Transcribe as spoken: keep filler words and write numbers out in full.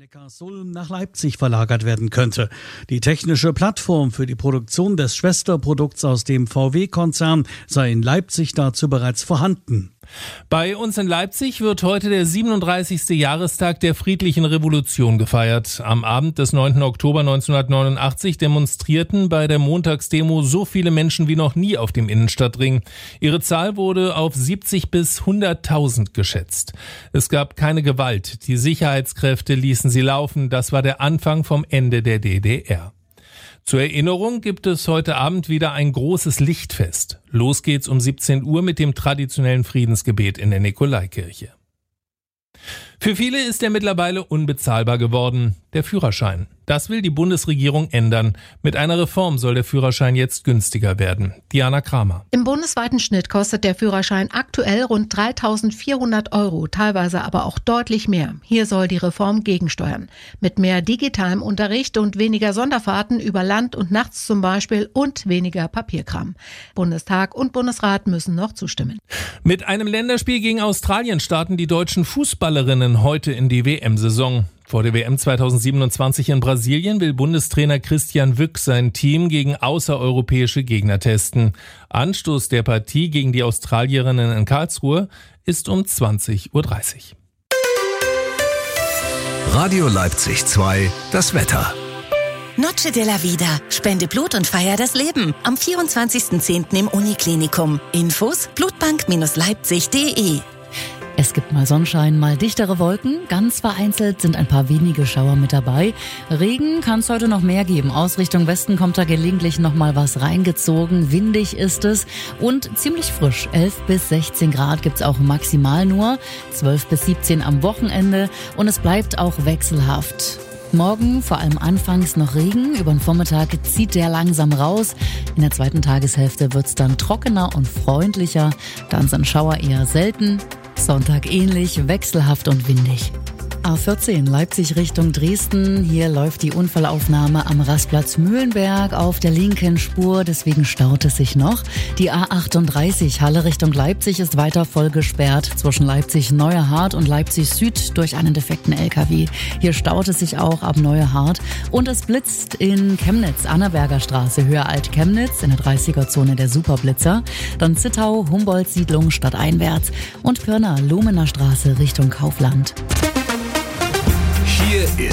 Neckarsulm nach Leipzig verlagert werden könnte. Die technische Plattform für die Produktion des Schwesterprodukts aus dem V W-Konzern sei in Leipzig dazu bereits vorhanden. Bei uns in Leipzig wird heute der siebenunddreißigste Jahrestag der friedlichen Revolution gefeiert. Am Abend des neunten Oktober neunzehnhundertneunundachtzig demonstrierten bei der Montagsdemo so viele Menschen wie noch nie auf dem Innenstadtring. Ihre Zahl wurde auf siebzig bis hunderttausend geschätzt. Es gab keine Gewalt. Die Sicherheitskräfte ließen sie laufen. Das war der Anfang vom Ende der D D R. Zur Erinnerung gibt es heute Abend wieder ein großes Lichtfest. Los geht's um siebzehn Uhr mit dem traditionellen Friedensgebet in der Nikolaikirche. Für viele ist er mittlerweile unbezahlbar geworden, der Führerschein. Das will die Bundesregierung ändern. Mit einer Reform soll der Führerschein jetzt günstiger werden. Diana Kramer. Im bundesweiten Schnitt kostet der Führerschein aktuell rund dreitausendvierhundert Euro, teilweise aber auch deutlich mehr. Hier soll die Reform gegensteuern. Mit mehr digitalem Unterricht und weniger Sonderfahrten über Land und nachts zum Beispiel und weniger Papierkram. Bundestag und Bundesrat müssen noch zustimmen. Mit einem Länderspiel gegen Australien starten die deutschen Fußballerinnen heute in die W M-Saison. Vor der W M zweitausendsiebenundzwanzig in Brasilien will Bundestrainer Christian Wück sein Team gegen außereuropäische Gegner testen. Anstoß der Partie gegen die Australierinnen in Karlsruhe ist um zwanzig Uhr dreißig. Radio Leipzig zwei, das Wetter. Noche de la Vida. Spende Blut und feier das Leben. Am vierundzwanzigsten zehnten im Uniklinikum. Infos blutbank Leipzig punkt de. Es gibt mal Sonnenschein, mal dichtere Wolken. Ganz vereinzelt sind ein paar wenige Schauer mit dabei. Regen kann es heute noch mehr geben. Aus Richtung Westen kommt da gelegentlich noch mal was reingezogen. Windig ist es und ziemlich frisch. elf bis sechzehn Grad gibt's auch maximal nur. zwölf bis siebzehn am Wochenende. Und es bleibt auch wechselhaft. Morgen vor allem anfangs noch Regen. Über den Vormittag zieht der langsam raus. In der zweiten Tageshälfte wird's dann trockener und freundlicher. Dann sind Schauer eher selten. Sonntag ähnlich, wechselhaft und windig. A vierzehn Leipzig Richtung Dresden. Hier läuft die Unfallaufnahme am Rastplatz Mühlenberg auf der linken Spur, deswegen staut es sich noch. Die A achtunddreißig Halle Richtung Leipzig ist weiter voll gesperrt zwischen Leipzig-Neuerhardt und Leipzig Süd durch einen defekten L K W. Hier staut es sich auch ab Neuerhardt und es blitzt in Chemnitz, Annaberger Straße, Höher Alt-Chemnitz in der dreißiger-Zone der Superblitzer. Dann Zittau, Humboldt-Siedlung stadteinwärts und Pirna, Lumener Straße Richtung Kaufland. Hier ist